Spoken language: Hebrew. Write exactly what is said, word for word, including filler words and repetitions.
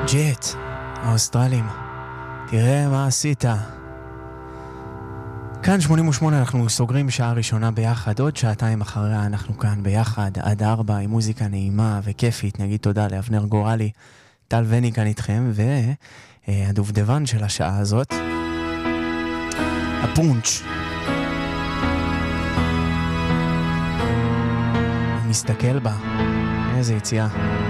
ג'ט, האוסטרלים, תראה מה עשית. כאן שמונים ושמונה, אנחנו סוגרים שעה ראשונה ביחד, עוד שעתיים אחריה אנחנו כאן ביחד, עד ארבע, עם מוזיקה נעימה וכיפית. נגיד תודה לאבנר גורלי, טל וני כאן איתכם, והדובדבן של השעה הזאת, הפונץ'. מסתכל בה, איזה יציאה.